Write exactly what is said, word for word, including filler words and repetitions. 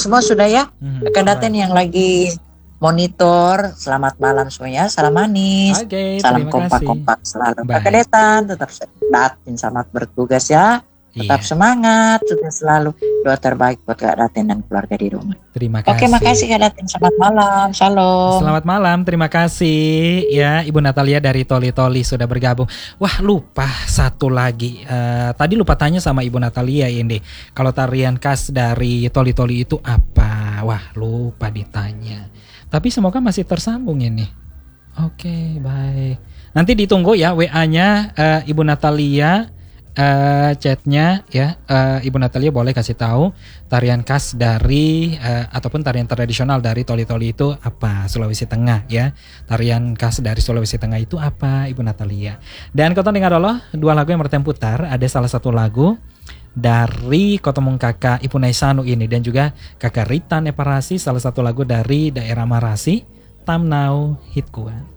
semua sudah ya. Mhm, Kakak Daten baik. yang lagi monitor, selamat malam semuanya. Salam manis, Oke, salam terima kasih. kompak-kompak selalu. Kakak Baik. Detan tetap Datin selamat bertugas ya. Tetap Iya, semangat, sukses selalu. Doa terbaik buat Kak Daten dan keluarga di rumah. terima Oke, makasih kasih. Kak Daten. Selamat malam. Shalom. Selamat malam, terima kasih ya Ibu Natalia dari Toli Toli sudah bergabung. Wah lupa satu lagi, Eh, tadi lupa tanya sama Ibu Natalia ini, kalau tarian khas dari Toli Toli itu apa? Wah lupa ditanya. Tapi semoga masih tersambung ini. Oke baik. Nanti ditunggu ya W A-nya eh, Ibu Natalia. eh, chatnya ya eh, Ibu Natalia boleh kasih tahu tarian khas dari eh, ataupun tarian tradisional dari Toli-Toli itu apa, Sulawesi Tengah ya. Tarian khas dari Sulawesi Tengah itu apa Ibu Natalia. Dan kau dengar dulu dua lagu yang bertemu putar. Ada salah satu lagu dari Kotomong Kakak Ibu Naisanu ini dan juga Kakak Rita Neparasi, salah satu lagu dari daerah Marasi, Tamnau Hitkuan.